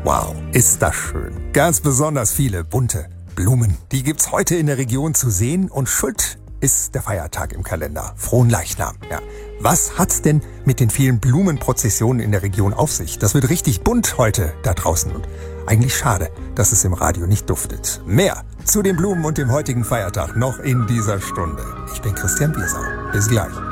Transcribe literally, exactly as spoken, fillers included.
Wow, ist das schön. Ganz besonders viele bunte Blumen. Die gibt's heute in der Region zu sehen und schuld ist der Feiertag im Kalender. Fronleichnam. Ja. Was hat's denn mit den vielen Blumenprozessionen in der Region auf sich? Das wird richtig bunt heute da draußen und eigentlich schade, dass es im Radio nicht duftet. Mehr zu den Blumen und dem heutigen Feiertag noch in dieser Stunde. Ich bin Christian Biesau. Bis gleich.